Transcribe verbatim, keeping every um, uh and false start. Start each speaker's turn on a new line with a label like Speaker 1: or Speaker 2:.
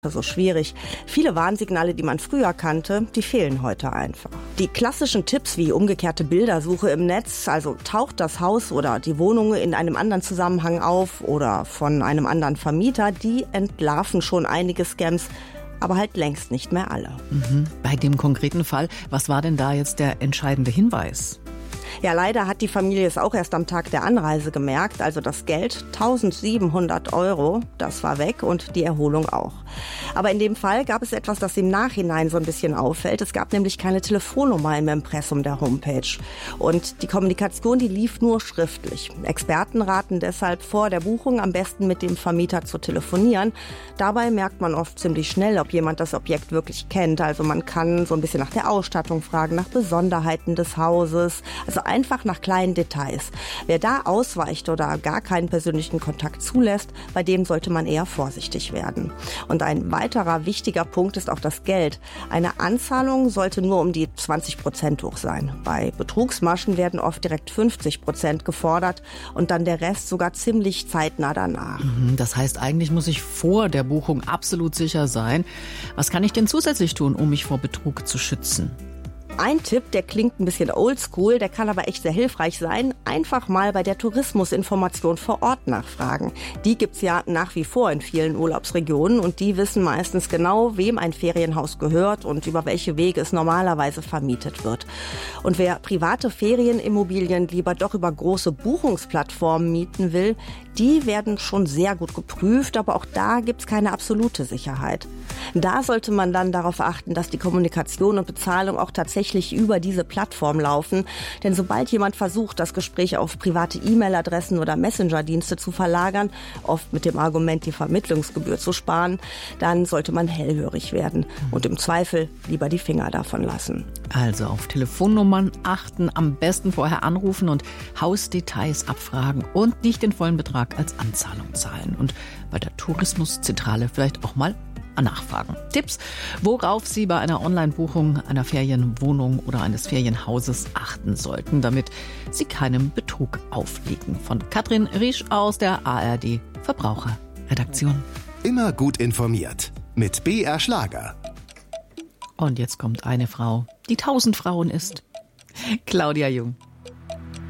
Speaker 1: so schwierig. Viele Warnsignale, die man früher kannte, die fehlen heute einfach. Die klassischen Tipps wie umgekehrte Bildersuche im Netz, also taucht das Haus oder die Wohnung in einem anderen Zusammenhang auf oder von einem anderen Vermieter, die entlarven schon einige Scams, aber halt längst nicht mehr alle.
Speaker 2: Mhm. Bei dem konkreten Fall, was war denn da jetzt der entscheidende Hinweis?
Speaker 1: Ja, leider hat die Familie es auch erst am Tag der Anreise gemerkt. Also das Geld, tausendsiebenhundert Euro, das war weg und die Erholung auch. Aber in dem Fall gab es etwas, das im Nachhinein so ein bisschen auffällt. Es gab nämlich keine Telefonnummer im Impressum der Homepage. Und die Kommunikation, die lief nur schriftlich. Experten raten deshalb vor der Buchung am besten mit dem Vermieter zu telefonieren. Dabei merkt man oft ziemlich schnell, ob jemand das Objekt wirklich kennt. Also man kann so ein bisschen nach der Ausstattung fragen, nach Besonderheiten des Hauses. Also einfach nach kleinen Details. Wer da ausweicht oder gar keinen persönlichen Kontakt zulässt, bei dem sollte man eher vorsichtig werden. Und ein weiterer wichtiger Punkt ist auch das Geld. Eine Anzahlung sollte nur um die zwanzig Prozent hoch sein. Bei Betrugsmaschen werden oft direkt fünfzig Prozent gefordert und dann der Rest sogar ziemlich zeitnah danach.
Speaker 2: Das heißt, eigentlich muss ich vor der Buchung absolut sicher sein. Was kann ich denn zusätzlich tun, um mich vor Betrug zu schützen?
Speaker 1: Ein Tipp, der klingt ein bisschen oldschool, der kann aber echt sehr hilfreich sein. Einfach mal bei der Tourismusinformation vor Ort nachfragen. Die gibt's ja nach wie vor in vielen Urlaubsregionen und die wissen meistens genau, wem ein Ferienhaus gehört und über welche Wege es normalerweise vermietet wird. Und wer private Ferienimmobilien lieber doch über große Buchungsplattformen mieten will, die werden schon sehr gut geprüft, aber auch da gibt's keine absolute Sicherheit. Da sollte man dann darauf achten, dass die Kommunikation und Bezahlung auch tatsächlich über diese Plattform laufen. Denn sobald jemand versucht, das Gespräch auf private E-Mail-Adressen oder Messenger-Dienste zu verlagern, oft mit dem Argument, die Vermittlungsgebühr zu sparen, dann sollte man hellhörig werden und im Zweifel lieber die Finger davon lassen.
Speaker 2: Also auf Telefonnummern achten, am besten vorher anrufen und Hausdetails abfragen und nicht den vollen Betrag als Anzahlung zahlen. Und bei der Tourismuszentrale vielleicht auch mal nachfragen. Tipps, worauf Sie bei einer Online-Buchung einer Ferienwohnung oder eines Ferienhauses achten sollten, damit Sie keinem Betrug aufliegen. Von Katrin Riesch aus der A R D Verbraucherredaktion.
Speaker 3: Immer gut informiert mit B R Schlager.
Speaker 2: Und jetzt kommt eine Frau, die tausend Frauen ist. Claudia Jung.